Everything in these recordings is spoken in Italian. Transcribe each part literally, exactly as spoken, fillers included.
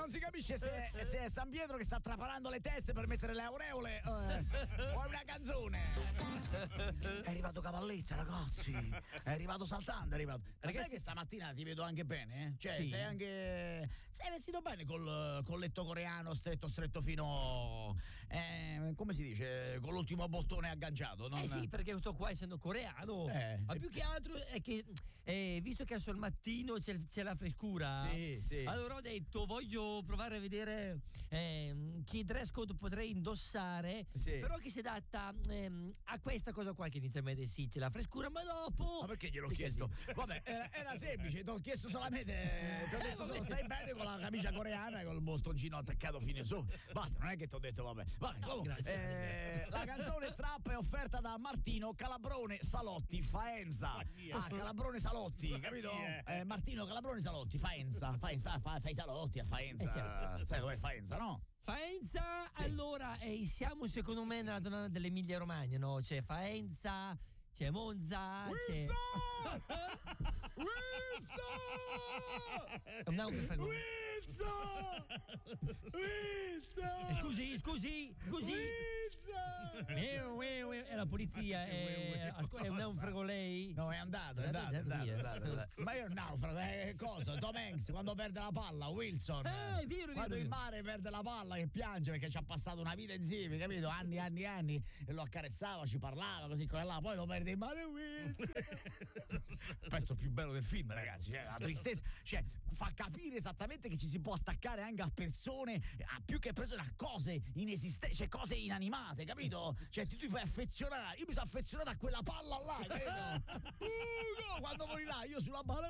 non si capisce se, se è San Pietro che sta trapanando le teste per mettere le aureole eh, o è una canzone. È arrivato Cavalletta, ragazzi. È arrivato saltando, è arrivato. Ma sai che stamattina ti vedo anche bene? Eh? Cioè, sì. sei anche. Sei vestito bene col colletto coreano stretto stretto fino. Eh, come si dice? Con l'ultimo bottone agganciato. Non... Eh sì, perché questo qua essendo coreano. Eh. Ma più che altro è che eh, visto che adesso al mattino c'è, c'è la frescura. Sì, sì. Allora ho detto voglio provare a vedere eh, che dress code potrei indossare. Sì. Però che si adatta ehm, a questa cosa qua che inizialmente sì c'è la frescura, ma dopo. Ma perché gliel'ho chiesto? Così. Vabbè, era, era semplice, ti ho chiesto solamente. Ti ho detto solo stai bene con la camicia coreana e col bottoncino attaccato fino in su. Basta, non è che ti ho detto vabbè. Vabbè, no, comunque, eh, la canzone Trap è offerta da Martino Calabrone Salotti Faenza. Ah, Calabrone Salotti, capito? Eh, Martino Calabrone Salotti Faenza. Fai, fa, fa, fai i salotti a Faenza. Eh, certo. Sai dov'è Faenza, no? Faenza, sì. Allora eh, siamo secondo me nella zona dell'Emilia Romagna, no? C'è Faenza, c'è Monza, Wilson! c'è Wilson! No, Wilson! Wilson! Scusi, scusi, scusi. Wilson! È la polizia, è, è un naufrago lei? No, è andato, è andato, è andato, è andato, è andato. Ma io naufrago, è cosa? Tom Hanks quando perde la palla, Wilson. Eh, è vero, è quando vero. in mare perde la palla che piange perché ci ha passato una vita insieme, capito? Anni, anni, anni. E lo accarezzava, ci parlava così come là, poi lo perde in mare Wilson. Il pezzo più bello del film, ragazzi, cioè, la tristezza, cioè fa capire esattamente che ci si può attaccare anche a persone, a più che persone, a cose inesistenti, cioè cose inanimate, capito? Cioè tu ti puoi affezionare, io mi sono affezionato a quella palla là, capito? Uh, no, quando morirà io sulla palla.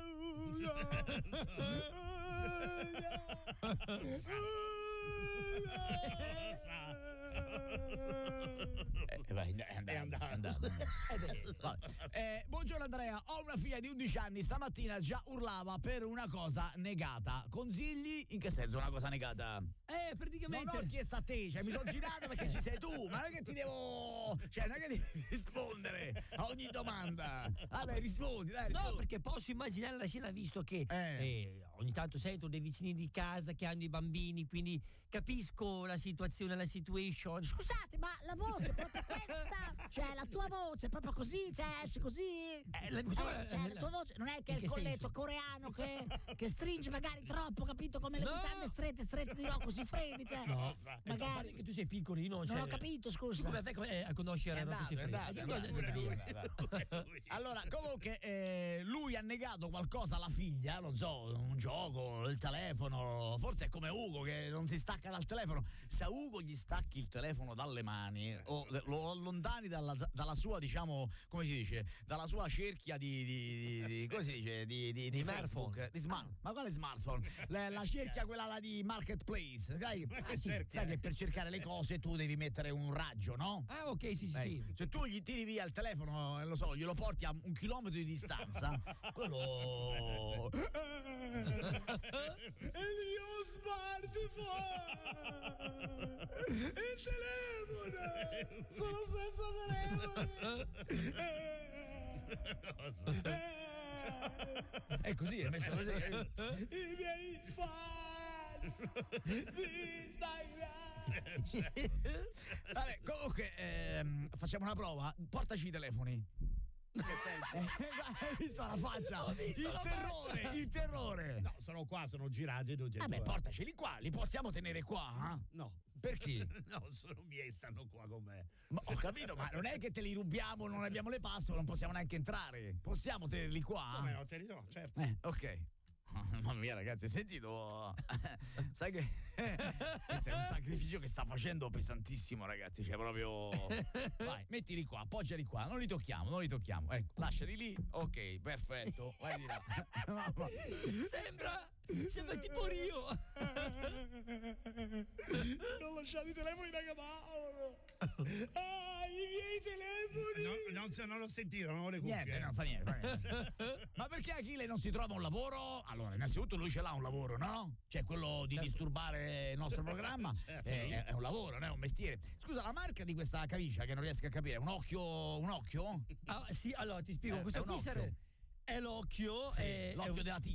Eh, vai, è andato, è andato, è andato. Eh, eh, buongiorno Andrea, ho una figlia di undici anni, stamattina già urlava per una cosa negata. Consigli? In che senso una cosa negata? Eh, praticamente. Non ho chiesto a te, cioè mi sono girato perché ci sei tu, ma non è che ti devo. Cioè, non è che devi rispondere a ogni domanda. Vabbè, rispondi, dai. Rispondi. No, perché posso immaginare la scena visto che eh. Eh, ogni tanto sento dei vicini di casa che hanno i bambini, quindi capisco la situazione, la situation. Scusate, ma la voce è proprio questa? Cioè, la tua voce è proprio così? Cioè, esce così? Eh, la, eh, cioè, la tua voce non è che è il colletto senso? coreano che, che stringe magari troppo, capito? Come le no. mutande strette, strette di Rocco Siffredi, cioè. No, magari che tu sei piccolino. Cioè, non ho capito, scusa. Come fai come, eh, a conoscere Rocco Siffredi? Allora, comunque, eh, lui ha negato qualcosa alla figlia, non so, un gioco, il telefono. Forse è come Ugo che non si stacca dal telefono. Se a Ugo gli stacchi il telefono dalle mani o lo allontani dalla, dalla sua, diciamo, come si dice, dalla sua cerchia di, di, di, di come si dice, di, di, di Facebook, di smart, ma quale smartphone? La, la cerchia quella là di marketplace, sai, ah, sì, sai che per cercare le cose tu devi mettere un raggio, no? Ah, ok, sì, sì, sì. Se tu gli tiri via il telefono, lo so, glielo porti a un chilometro di distanza, quello è il mio smartphone, il telefono, sono senza telefono. È così, è messo così. I miei fan di Instagram. Vabbè, comunque ehm, facciamo una prova. Portaci i telefoni. Che senso? Hai visto la faccia? Visto il la terrore, faccia. Il terrore. No, sono qua, sono girati tutti e Vabbè, due. portaceli qua, li possiamo tenere qua? Eh? No. Perché? No, sono miei, stanno qua con me. Ma ho capito, ma non è che te li rubiamo, non abbiamo le password, non possiamo neanche entrare. Possiamo tenerli qua? Come no, te li do, certo. Eh, ok. Mamma mia, ragazzi, hai sentito? Sai che questo è un sacrificio che sta facendo pesantissimo, ragazzi. Cioè, proprio. Vai, mettili qua, appoggiali qua, non li tocchiamo, non li tocchiamo. Ecco, lasciali lì. Ok, perfetto. Vai di là. Sembra. Sembra tipo Rio. Non lasciate i telefoni da Paolo. Ah, i miei telefoni. No, non, non l'ho sentito, non ho le cuffie. Niente, non fa niente, fa niente. Ma perché Achille non si trova un lavoro? Allora, innanzitutto lui ce l'ha un lavoro, no? Cioè quello di disturbare il nostro programma. Certo. è, è un lavoro, non è un mestiere. Scusa, la marca di questa camicia che non riesco a capire, un occhio, un occhio? Ah, sì, allora ti spiego, Eh, questo è un qui occhio. sare- è l'occhio, Sì, è, l'occhio è un... della tigre.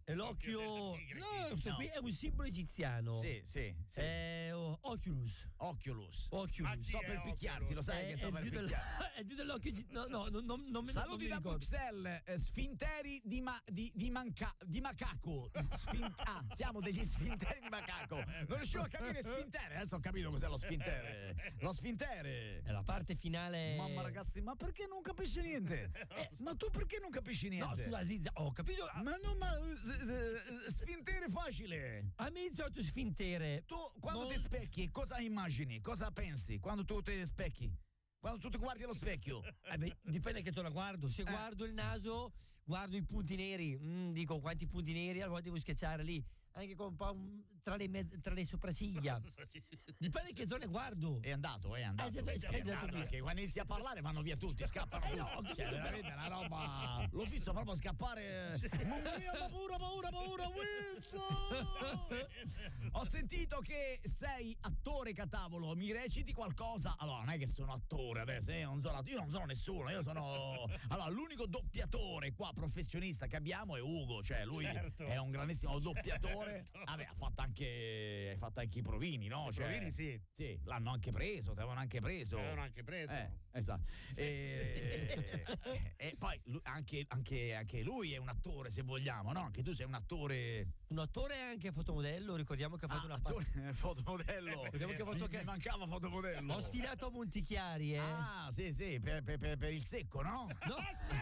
È l'occhio. L'occhio della tigre, No, questo no. qui è un simbolo egiziano. Sì, sì, sì. È oh, Oculus. Oculus. Oculus. Ma chi Sto è per Oculus? picchiarti, lo sai È, che è sto il per dio del- picchiarti. è il dio dell'occhio. egi- No, no, no, non, non me non Saluti mi da ricordo. Bruxelles, eh, sfinteri di, ma, di, di, manca, di macaco. Sfin- ah, siamo degli sfinteri di macaco. Non riuscivo a capire sfintere. Adesso ho capito cos'è lo sfintere. Lo sfintere. È la parte finale. Mamma ragazzi, ma perché non capisci niente? Eh, ma tu perché non capisci niente? No, scusa, Zizza, ho capito. Ma no, ma eh, s- s- sfintere facile. A me sotto sfintere. Tu quando Non- ti specchi, cosa immagini? Cosa pensi quando tu ti specchi? Quando tu ti guardi allo specchio? Eh beh, dipende che tu la guardo. Se guardo il naso, guardo i punti neri. Mm, dico quanti punti neri, allora devo schiacciare lì. Anche con un po' un- tra le, med- tra le sopracciglia. Dipende che zone guardo. È andato, è andato. Eh, è- è- è andato via. Perché quando inizi a parlare vanno via tutti, scappano. Eh, no, tutti. Cioè, veramente è una roba. L'ho visto proprio scappare. Mamma mia, paura, paura, paura, Wilson! Ho sentito che sei attore catavolo, mi reciti qualcosa? Allora, non è che sono attore adesso, eh, non sono, io non sono nessuno, io sono. Allora, l'unico doppiatore qua professionista che abbiamo è Ugo, cioè lui Certo. è un grandissimo doppiatore. Certo. Vabbè, ha fatto anche. Hai fatto anche i provini, no? I Cioè, provini sì. Sì, l'hanno anche preso, ti avevano anche preso. L'avevano anche preso. Eh, esatto. E, e poi lui- anche, anche, anche lui è un attore, se vogliamo, no? Anche tu sei un attore. Un attore e anche fotomodello. Ricordiamo che ha fatto Ah, una attore, pass- fotomodello. Ricordiamo che ha fatto Mi- che- mi mancava fotomodello. Ho sfilato a Montichiari, eh. Ah, sì, sì, per, per- per- per il secco, no? No.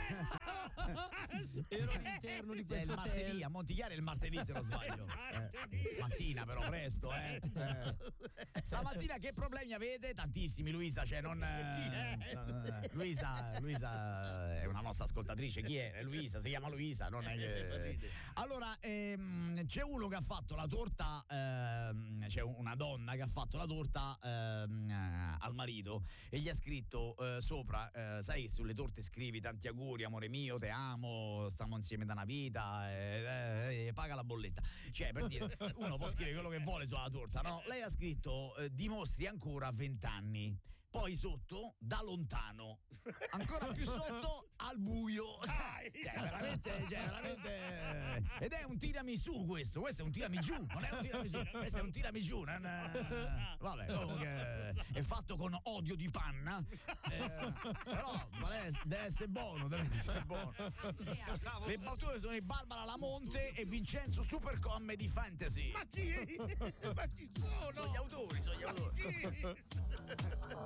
Ero all'interno di È il questo martedì, hotel. a Montichiari è il martedì se non sbaglio. Martedì. Eh, mattina però, presto, eh. Eh. Stamattina che problemi avete? Tantissimi, Luisa, cioè non. eh, eh, Luisa, Luisa è una nostra ascoltatrice, chi è? È Luisa, si chiama Luisa, non è che. Allora, ehm, c'è uno che ha fatto la torta, ehm, c'è una donna che ha fatto la torta ehm, eh, al marito e gli ha scritto eh, sopra, eh, sai che sulle torte scrivi tanti auguri, amore mio, te amo, stiamo insieme da una vita, eh, eh, paga la bolletta. Cioè, per dire, uno può scrivere quello che vuole sulla torta, no? Lei ha scritto eh, dimostri ancora vent'anni. Poi sotto, da lontano, ancora più sotto, al buio. Cioè, veramente, cioè, veramente. Ed è un tiramisù questo, questo è un tiramisù, non è un tiramisù, questo è un tiramisù. Non è... Vabbè, comunque è fatto con odio di panna, eh, però deve, deve essere buono, deve essere buono. Le battute sono di Barbara Lamonte e Vincenzo Super Comedy Fantasy. Ma chi? Ma chi sono? Sono gli autori, sono gli autori. Chi?